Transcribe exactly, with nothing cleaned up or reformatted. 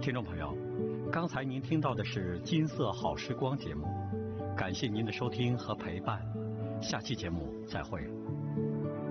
听众朋友，刚才您听到的是《金色好时光》节目，感谢您的收听和陪伴，下期节目再会。